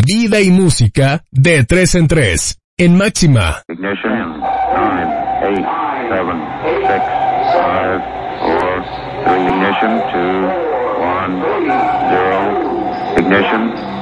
vida y música de 3 en 3 en Máxima. Ignition. 9, 8, 7, 6, 5, 4, 3. Ignition. 2, 1, 0. Ignition.